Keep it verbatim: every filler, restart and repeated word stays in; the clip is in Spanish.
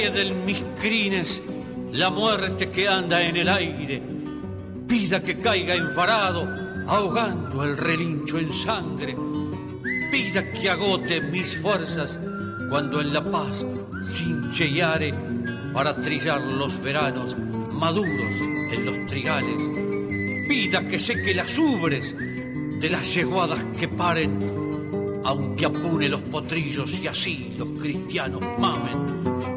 de mis crines la muerte que anda en el aire, pida que caiga enfarado, ahogando el relincho en sangre, pida que agote mis fuerzas cuando en la paz cincheare para trillar los veranos maduros en los trigales, pida que seque las ubres de las yeguadas que paren, aunque apune los potrillos y así los cristianos mamen,